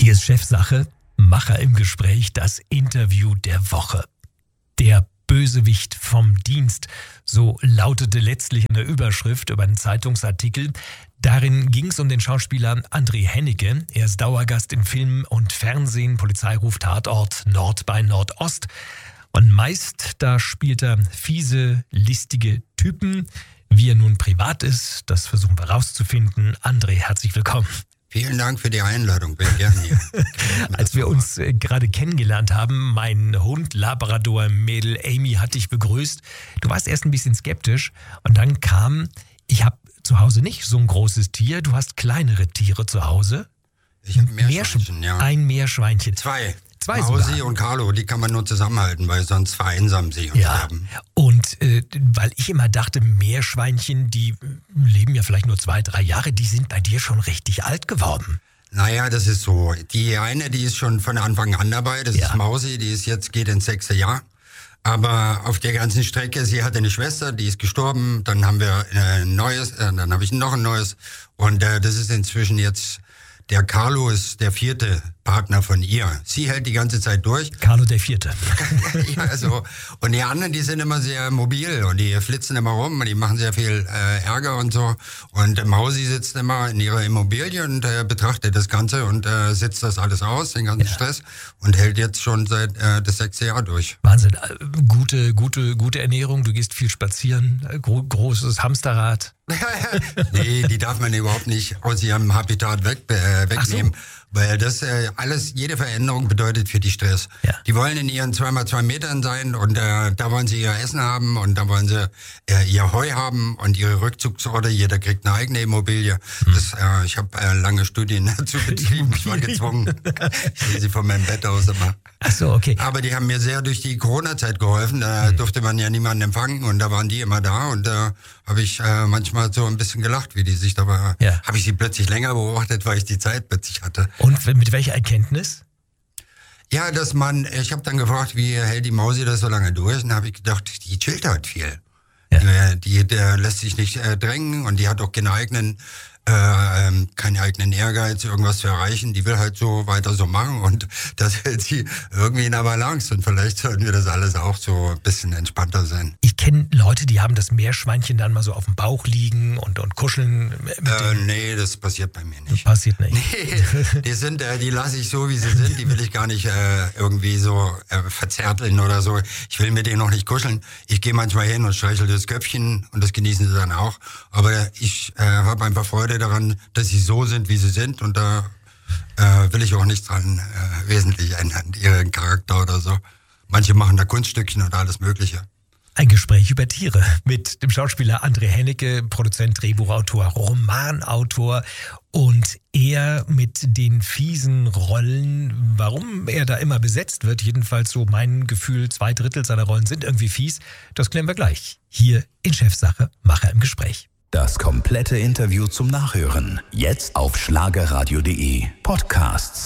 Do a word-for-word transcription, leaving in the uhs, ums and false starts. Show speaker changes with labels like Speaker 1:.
Speaker 1: Hier ist Chefsache, Macher im Gespräch, das Interview der Woche. Der Bösewicht vom Dienst, so lautete letztlich eine Überschrift über einen Zeitungsartikel. Darin ging es um den Schauspieler André Hennecke. Er ist Dauergast in Film und Fernsehen, Polizeiruf Tatort Nord bei Nordost. Und meist, da spielt er fiese, listige Typen. Wie er nun privat ist, das versuchen wir rauszufinden. André, herzlich willkommen.
Speaker 2: Vielen Dank für die Einladung, bin gerne hier.
Speaker 1: Als wir uns äh, gerade kennengelernt haben, mein Hund Labrador-Mädel Amy hat dich begrüßt. Du warst erst ein bisschen skeptisch und dann kam, ich habe zu Hause nicht so ein großes Tier, du hast kleinere Tiere zu Hause.
Speaker 2: Ich habe Meerschweinchen, ja.
Speaker 1: Ein Meerschweinchen.
Speaker 2: Zwei.
Speaker 1: Zwei
Speaker 2: Mausi
Speaker 1: sogar.
Speaker 2: und Carlo, die kann man nur zusammenhalten, weil sonst vereinsamen sie und
Speaker 1: Ja,
Speaker 2: sterben.
Speaker 1: und äh, weil ich immer dachte, Meerschweinchen, die leben ja vielleicht nur zwei, drei Jahre, die sind bei dir schon richtig alt geworden.
Speaker 2: Naja, das ist so. Die eine, die ist schon von Anfang an dabei, das
Speaker 1: Ja.
Speaker 2: ist Mausi, die ist jetzt, geht ins sechste Jahr. Aber auf der ganzen Strecke, sie hatte eine Schwester, die ist gestorben, dann haben wir ein neues, äh, dann habe ich noch ein neues. Und äh, das ist inzwischen jetzt, der Carlo ist der vierte Partner von ihr. Sie hält die ganze Zeit durch.
Speaker 1: Carlo der Vierte.
Speaker 2: Ja, also, und die anderen, die sind immer sehr mobil und die flitzen immer rum und die machen sehr viel äh, Ärger und so. Und äh, Mausi sitzt immer in ihrer Immobilie und äh, betrachtet das Ganze und äh, sitzt das alles aus, den ganzen
Speaker 1: Ja.
Speaker 2: Stress, und hält jetzt schon seit äh, das sechste Jahr durch.
Speaker 1: Wahnsinn, äh, gute, gute, gute Ernährung, du gehst viel spazieren, äh, gro- großes Hamsterrad.
Speaker 2: Nee, die darf man überhaupt nicht aus ihrem Habitat weg, äh, wegnehmen. Weil das äh, alles, jede Veränderung bedeutet für die Stress.
Speaker 1: Ja.
Speaker 2: Die wollen in ihren zwei mal zwei Metern sein und äh, da wollen sie ihr Essen haben und da wollen sie äh, ihr Heu haben und ihre Rückzugsorte. Jeder kriegt eine eigene Immobilie. Hm. Das, äh, ich habe äh, lange Studien dazu betrieben. Ich war gezwungen. Ich sehe sie von meinem Bett aus immer.
Speaker 1: Ach so, okay.
Speaker 2: Aber die haben mir sehr durch die Corona-Zeit geholfen. Da
Speaker 1: Hm.
Speaker 2: durfte man ja niemanden empfangen und da waren die immer da und da habe ich äh, manchmal so ein bisschen gelacht, wie die sich dabei.
Speaker 1: Ja.
Speaker 2: Habe ich sie plötzlich länger beobachtet, weil ich die Zeit plötzlich hatte.
Speaker 1: Und mit welcher Erkenntnis?
Speaker 2: Ja, dass man, ich habe dann gefragt, wie hält die Mausi das so lange durch? Und da habe ich gedacht, die chillt halt viel.
Speaker 1: Ja.
Speaker 2: Die, die der lässt sich nicht äh, drängen und die hat auch keine eigenen, äh, ähm, keinen eigenen Ehrgeiz, irgendwas zu erreichen. Die will halt so weiter so machen und das hält sie irgendwie in der Balance. Und vielleicht sollten wir das alles auch so ein bisschen entspannter sein.
Speaker 1: Ich kenne Leute, die haben das Meerschweinchen dann mal so auf dem Bauch liegen und, und kuscheln. Mit
Speaker 2: Äh,
Speaker 1: dem.
Speaker 2: nee, das passiert bei mir nicht.
Speaker 1: Passiert nicht.
Speaker 2: Nee, die sind, äh, die lasse ich so, wie sie sind. Die will ich gar nicht äh, irgendwie so äh, verzärteln oder so. Ich will mit denen noch nicht kuscheln. Ich gehe manchmal hin und streichel das Köpfchen und das genießen sie dann auch. Aber ich äh, habe einfach Freude daran, dass sie so sind, wie sie sind. Und da äh, will ich auch nichts dran äh, wesentlich ändern, ihren Charakter oder so. Manche machen da Kunststückchen und alles Mögliche.
Speaker 1: Ein Gespräch über Tiere mit dem Schauspieler André Hennecke, Produzent, Drehbuchautor, Romanautor und er mit den fiesen Rollen. Warum er da immer besetzt wird, jedenfalls so mein Gefühl, zwei Drittel seiner Rollen sind irgendwie fies, das klären wir gleich. Hier in Chefsache, Macher im Gespräch.
Speaker 3: Das komplette Interview zum Nachhören. Jetzt auf schlagerradio punkt de Podcasts.